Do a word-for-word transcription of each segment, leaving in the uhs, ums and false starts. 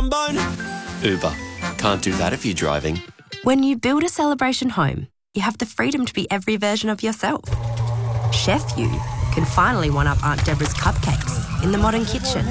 trombone? Uber. Can't do that if you're driving. When you build a celebration home, you have the freedom to be every version of yourself. Chef You can finally one-up Aunt Deborah's cupcakes in the modern kitchen.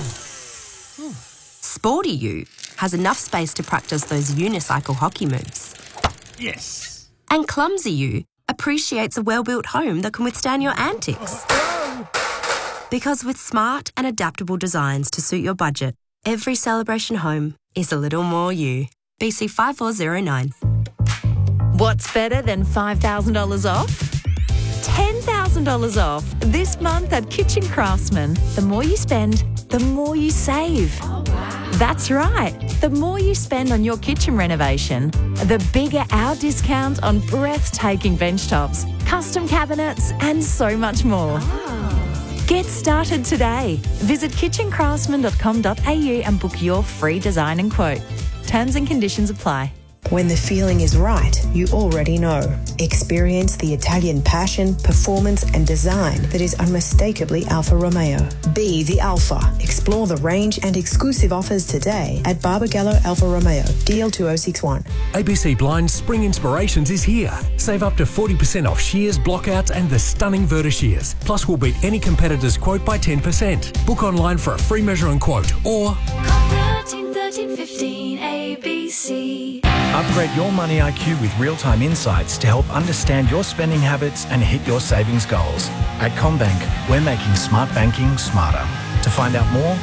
Sporty You has enough space to practice those unicycle hockey moves. Yes. And Clumsy You appreciates a well-built home that can withstand your antics. Because with smart and adaptable designs to suit your budget, every celebration home is a little more you. B C five four zero nine. What's better than five thousand dollars off? ten thousand dollars off this month at Kitchen Craftsman. The more you spend, the more you save. Oh, wow. That's right. The more you spend on your kitchen renovation, the bigger our discount on breathtaking bench tops, custom cabinets, and so much more. Oh. Get started today. Visit kitchen craftsman dot com dot a u and book your free design and quote. Terms and conditions apply. When the feeling is right, you already know. Experience the Italian passion, performance and design that is unmistakably Alfa Romeo. Be the Alfa. Explore the range and exclusive offers today at Barbagallo Alfa Romeo, D L two oh six one. A B C Blind's Spring Inspirations is here. Save up to forty percent off shears, blockouts and the stunning Verta shears. Plus we'll beat any competitor's quote by ten percent. Book online for a free measure and quote or thirteen thirteen fifteen A B C. Upgrade your money I Q with real-time insights to help understand your spending habits and hit your savings goals. At CommBank, we're making smart banking smarter. To find out more,